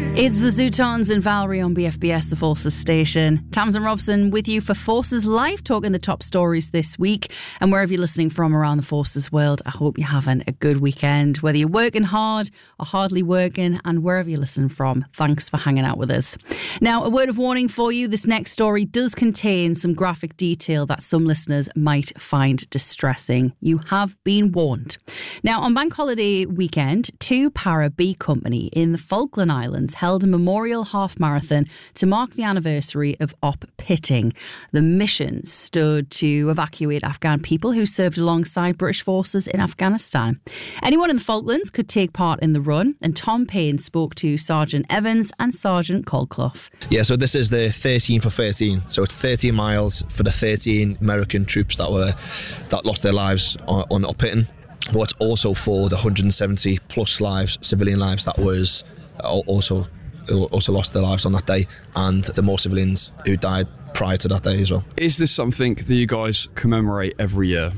It's the Zootons and Valerie on BFBS, the Forces station. Tamsin Robson with you for Forces Live, talking the top stories this week. And wherever you're listening from around the Forces world, I hope you're having a good weekend. Whether you're working hard or hardly working, and wherever you're listening from, thanks for hanging out with us. Now, a word of warning for you. This next story does contain some graphic detail that some listeners might find distressing. You have been warned. Now, on Bank Holiday weekend, two Para B Company in the Falkland Islands held a memorial half marathon to mark the anniversary of Op Pitting. The mission stood to evacuate Afghan people who served alongside British forces in Afghanistan. Anyone in the Falklands could take part in the run, and Tom Payne spoke to Sergeant Evans and Sergeant Colclough. Yeah, so this is the 13 for 13. So it's 13 miles for the 13 American troops that lost their lives on Op Pitting. But it's also for the 170 plus lives, civilian lives, that was also lost their lives on that day, and the more civilians who died prior to that day as well. Is this something that you guys commemorate every year?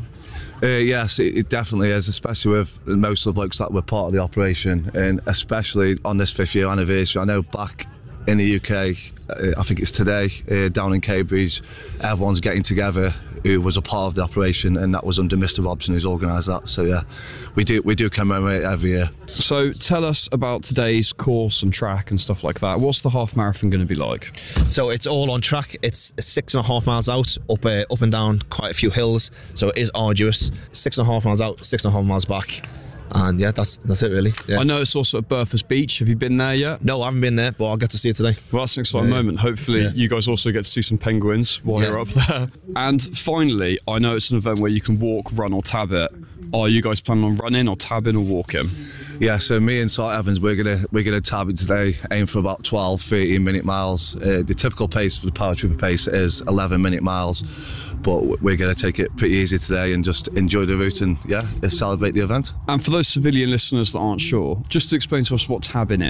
Yes, it definitely is, especially with most of the blokes that were part of the operation, and especially on this 5th year anniversary. I know back in the UK, I think it's today, down in Cambridge, everyone's getting together who was a part of the operation, and that was under Mr. Robson, who's organised that. So yeah, we do commemorate every year. So tell us about today's course and track and stuff like that. What's the half marathon going to be like? So it's all on track. It's 6.5 miles out, up and down quite a few hills. So it is arduous. 6.5 miles out, 6.5 miles back. And yeah, that's it really. Yeah. I know it's also at Bertha's Beach. Have you been there yet? No, I haven't been there, but I'll get to see it today. Well, that's an exciting moment. Hopefully you guys also get to see some penguins while you're up there. And finally, I know it's an event where you can walk, run or tab it. Are you guys planning on running or tabbing or walking? Yeah, so me and Sergeant Evans, we're gonna tab it today, aim for about 12-13 minute miles. The typical pace for the paratrooper pace is 11-minute miles, but we're gonna take it pretty easy today and just enjoy the route and celebrate the event. And for those civilian listeners that aren't sure, just to explain to us what tabbing